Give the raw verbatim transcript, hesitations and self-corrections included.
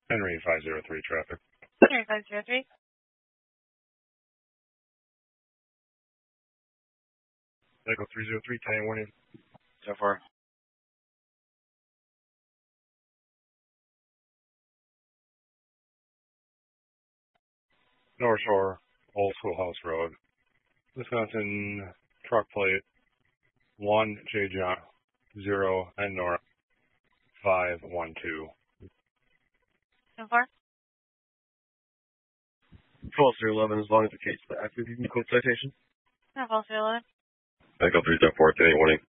Henry five zero three traffic. Henry five zero three. Echo three zero three, Tango one in. So far. North Shore, Old Schoolhouse Road, Wisconsin, truck plate one J John zero and North five one two. So far. twelve three eleven as long as the case is active. You can quote citation. twelve three eleven. Echo three zero four, Tango one in.